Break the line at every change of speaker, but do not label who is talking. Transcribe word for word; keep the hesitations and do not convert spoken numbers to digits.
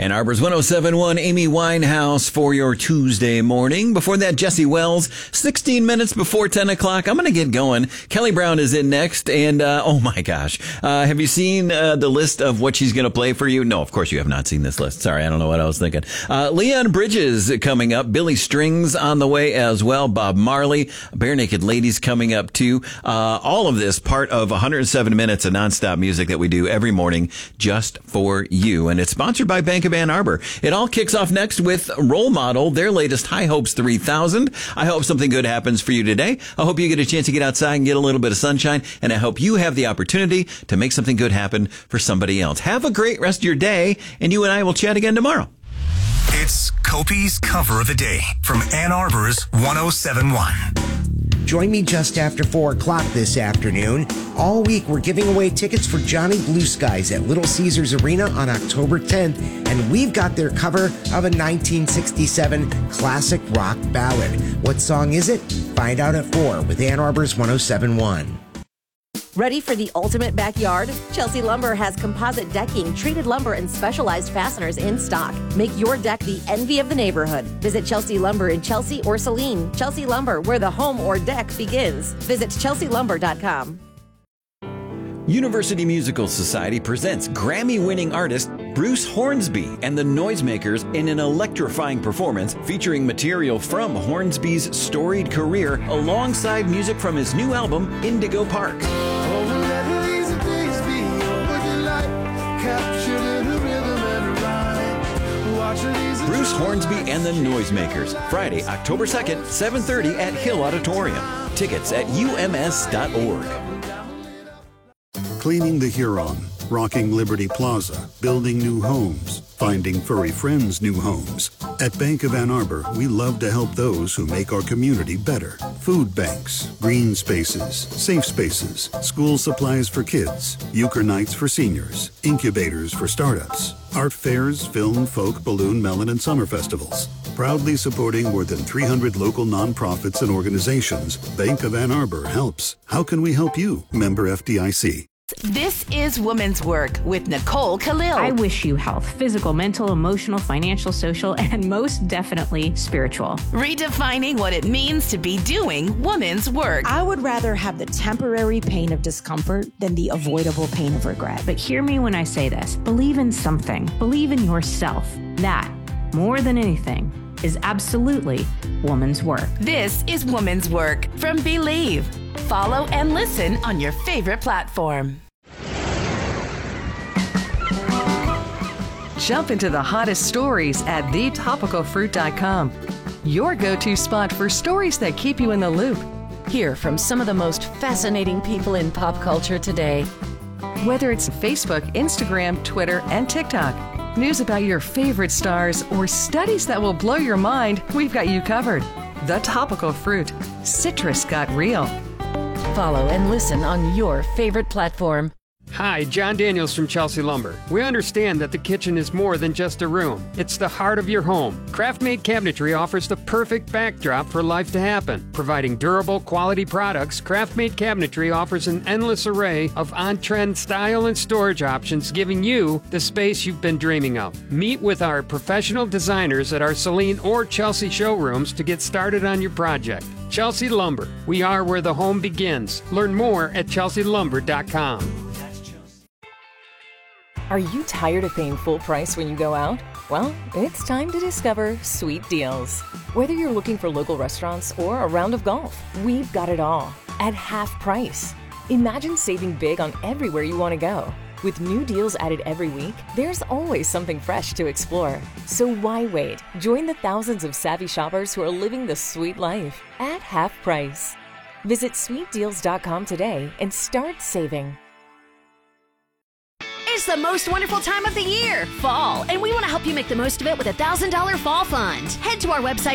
Ann Arbor's one oh seven point one, Amy Winehouse for your Tuesday morning. Before that, Jesse Wells, sixteen minutes before ten o'clock. I'm going to get going. Kelly Brown is in next. And, uh, oh my gosh, uh, have you seen uh, the list of what she's going to play for you? No, of course you have not seen this list. Sorry, I don't know what I was thinking. Uh, Leon Bridges coming up. Billy Strings on the way as well. Bob Marley, Bare Naked Ladies coming up too. Uh, all of this part of one hundred seven minutes of nonstop music that we do every morning just for you. And it's sponsored by Bank of Ann Arbor. It all kicks off next with Role Model, their latest High Hopes three thousand. I hope something good happens for you today. I hope you get a chance to get outside and get a little bit of sunshine. And I hope you have the opportunity to make something good happen for somebody else. Have a great rest of your day, and you and I will chat again tomorrow.
It's Kopi's Cover of the Day from Ann Arbor's one oh seven point one.
Join me just after four o'clock this afternoon. All week, we're giving away tickets for Johnny Blue Skies at Little Caesars Arena on October tenth, and we've got their cover of a nineteen sixty-seven classic rock ballad. What song is it? Find out at four with Ann Arbor's one oh seven point one.
Ready for the ultimate backyard? Chelsea Lumber has composite decking, treated lumber, and specialized fasteners in stock. Make your deck the envy of the neighborhood. Visit Chelsea Lumber in Chelsea or Saline. Chelsea Lumber, where the home or deck begins. Visit chelsea lumber dot com.
University Musical Society presents Grammy-winning artist Bruce Hornsby and the Noisemakers in an electrifying performance featuring material from Hornsby's storied career alongside music from his new album, Indigo Park. Bruce Hornsby and the Noisemakers, Friday, October second, seven thirty at Hill Auditorium. Tickets at U M S dot org.
Cleaning the Huron, rocking Liberty Plaza, building new homes, finding furry friends new homes. At Bank of Ann Arbor, we love to help those who make our community better. Food banks, green spaces, safe spaces, school supplies for kids, euchre nights for seniors, incubators for startups, art fairs, film, folk, balloon, melon, and summer festivals. Proudly supporting more than three hundred local nonprofits and organizations, Bank of Ann Arbor helps. How can we help you? Member F D I C.
This is Woman's Work with Nicole Khalil.
I wish you health, physical, mental, emotional, financial, social, and most definitely spiritual.
Redefining what it means to be doing woman's work.
I would rather have the temporary pain of discomfort than the avoidable pain of regret.
But hear me when I say this. Believe in something. Believe in yourself. That, more than anything, is absolutely woman's work.
This is Woman's Work from Believe. Follow and listen on your favorite platform.
Jump into the hottest stories at the topical fruit dot com. Your go-to spot for stories that keep you in the loop.
Hear from some of the most fascinating people in pop culture today.
Whether it's Facebook, Instagram, Twitter, and TikTok, news about your favorite stars, or studies that will blow your mind, we've got you covered. The Topical Fruit. Citrus got real.
Follow and listen on your favorite platform.
Hi, John Daniels from Chelsea Lumber. We understand that the kitchen is more than just a room. It's the heart of your home. Craft-made cabinetry offers the perfect backdrop for life to happen. Providing durable, quality products, Craft-made cabinetry offers an endless array of on-trend style and storage options, giving you the space you've been dreaming of. Meet with our professional designers at our Saline or Chelsea showrooms to get started on your project. Chelsea Lumber. We are where the home begins. Learn more at chelsea lumber dot com.
Are you tired of paying full price when you go out? Well, it's time to discover Sweet Deals. Whether you're looking for local restaurants or a round of golf, we've got it all at half price. Imagine saving big on everywhere you want to go. With new deals added every week, there's always something fresh to explore. So why wait? Join the thousands of savvy shoppers who are living the sweet life at half price. Visit sweet deals dot com today and start saving.
It's the most wonderful time of the year, fall, and we want to help you make the most of it with a one thousand dollars fall fund. Head to our website